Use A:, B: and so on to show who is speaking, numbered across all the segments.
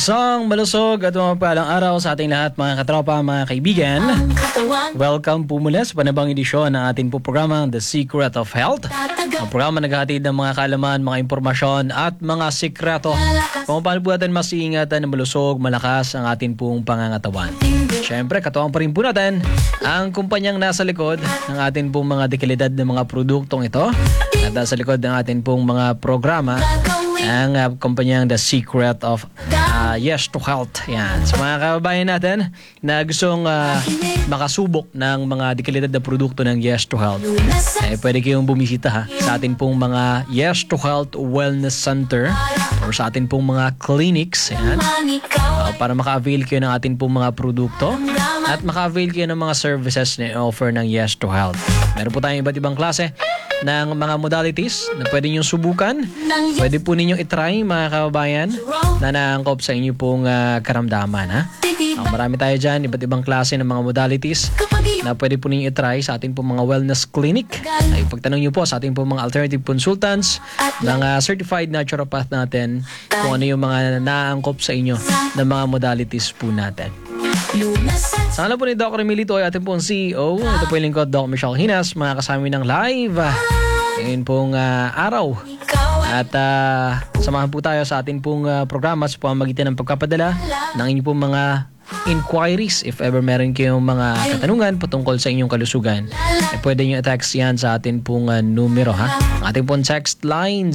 A: Isang malusog at mapagpalang araw sa ating lahat mga katropa, mga kaibigan. Welcome po mula sa panibang edisyon ng ating po programa The Secret of Health. Ang programa naghahatid ng mga kaalaman, mga impormasyon at mga sikreto kung paano po natin mas iingatan na malusog, malakas ang ating pong pangangatawan. Siyempre, katuwang pa rin po natin ang kumpanyang nasa likod ng ating pong mga dekalidad ng mga produktong ito at nasa likod ng ating pong mga programa, ang kumpanyang The Secret of Yes to Health. Yan. Sa mga kababayan natin na gustong makasubok ng mga dekalidad na produkto ng Yes to Health, pwede kayong bumisita sa atin pong mga Yes to Health Wellness Center or sa atin pong mga clinics. Yan. Para maka-avail kayo ng atin pong mga produkto at maka-avail kayo ng mga services na offer ng Yes to Health. Meron po tayong iba't ibang klase ng mga modalities na pwede nyo subukan. Pwede po ninyong itry mga kababayan na naangkop sa inyo pong karamdaman. Marami tayo dyan, iba't ibang klase ng mga modalities na pwede po ninyong itry sa ating pong mga wellness clinic. Ay pagtanong nyo po sa ating pong mga alternative consultants, mga certified naturopath natin, kung ano yung mga naangkop sa inyo ng mga modalities po natin. Sa ngalan po ni Dr. Emilito ay ating pong CEO. Ito po yung lingkod, Dr. Michelle Hinas. Mga kasama ng live ngayon pong araw. At samahan po tayo sa ating pong programa sa pamamagitan ng pagkapadala ng inyong pong mga inquiries. If ever meron kayong mga katanungan patungkol sa inyong kalusugan, pwede nyo i-text yan sa ating pong numero. Ang ating pong text line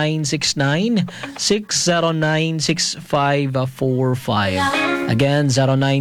A: 0969-609-6545. Again,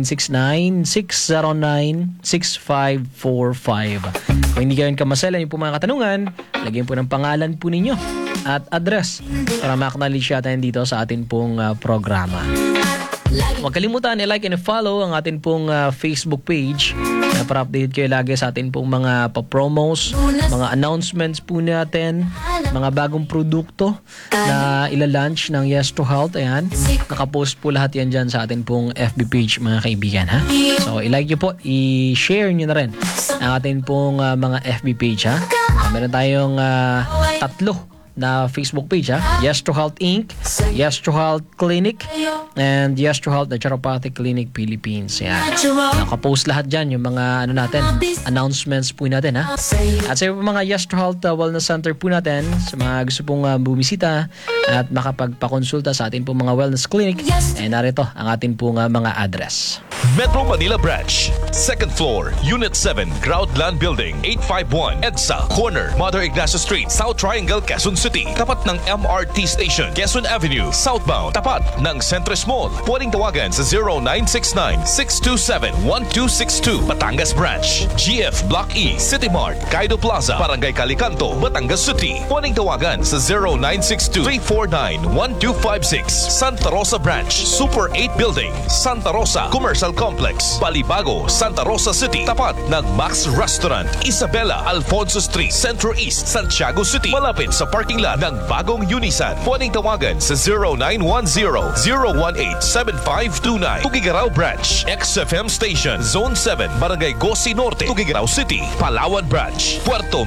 A: 0969-609-6545. Kung hindi kayo kamaselan yung po mga katanungan, lagyan po ng pangalan po ninyo at address para ma-acknowledge natin dito sa ating pong programa. Huwag kalimutan i-like and follow ang ating pong Facebook page para update kayo lagi sa ating pong mga pa-promos, mga announcements po natin, mga bagong produkto na ila-launch ng Yes to Health. Ayan, nakapost po lahat yan dyan sa ating pong FB page mga kaibigan. So i-like nyo po, i-share nyo na rin ang ating pong mga FB page. Meron tayong tatlo na Facebook page. Yes to Health Inc., Yes to Health Clinic, and Yes to Health Naturopathic Clinic Philippines. Yan. Nakapost lahat dyan yung mga natin, announcements po natin. At sa mga Yes to Health Wellness Center po natin, sa mga gusto pong bumisita at makapagpakonsulta sa atin pong mga wellness clinic, narito ang atin pong mga address.
B: Metro Manila Branch, 2nd floor, Unit 7, Groundland Building, 851 EDSA, corner, Mother Ignacio Street, South Triangle, Quezon City. Tapat ng MRT Station, Quezon Avenue, southbound. Tapat ng Centris Mall. Pwedeng tawagan sa 0969-627-1262. Batangas Branch, GF Block E, City Mart, Kaido Plaza, Barangay Calicanto, Batangas City. Pwedeng tawagan sa 0962-349-1256. Santa Rosa Branch, Super 8 Building, Santa Rosa Commercial Complex, Balibago, Santa Rosa City. Tapat ng Max Restaurant, Isabela Alfonso Street, Centro East, Santiago City. Malapit sa parking lot ng bagong Unisan. Pwedeng tawagan sa 0910-018-7529. Tugigaraw Branch, XFM Station, Zone 7, Barangay Gosi Norte, Tugigaraw City. Palawan Branch, Puerto